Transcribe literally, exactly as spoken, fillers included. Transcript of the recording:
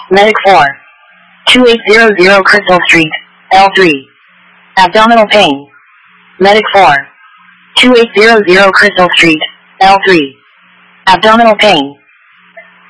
Medic four. two eight zero zero Crystal Street, L three. Abdominal pain. Medic four. two eight zero zero Crystal Street, L three. Abdominal pain.